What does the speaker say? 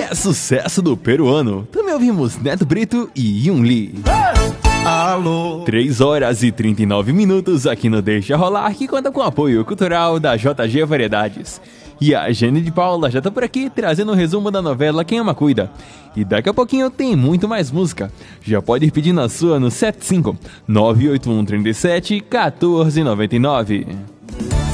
é sucesso do peruano. Também ouvimos Neto Brito e Yun Lee. Alô. 3 horas e 39 minutos aqui no Deixa Rolar, que conta com o apoio cultural da JG Variedades. E a Jane de Paula já tá por aqui trazendo um resumo da novela Quem Ama Cuida. E daqui a pouquinho tem muito mais música. Já pode ir pedindo a sua no 75 981 37 1499.